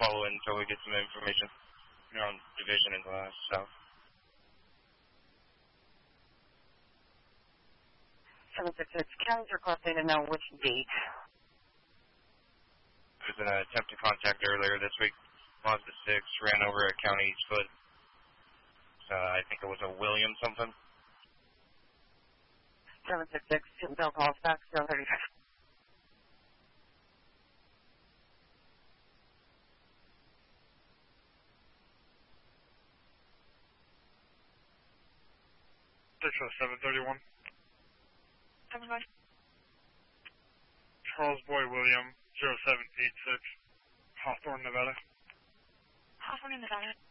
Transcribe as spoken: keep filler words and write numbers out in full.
follow in until we get some information. You're on Division and uh, South. seven six six, county's requesting to know which date. There was an attempt to contact earlier this week. Mazda six ran over a county's foot. Uh, I think it was a William something. seven six six, Bill calls back, zero thirty-five. six oh seven thirty-one. seven five. Charles Boy William, zero seven eight six, Hawthorne, Nevada. Hawthorne, Nevada.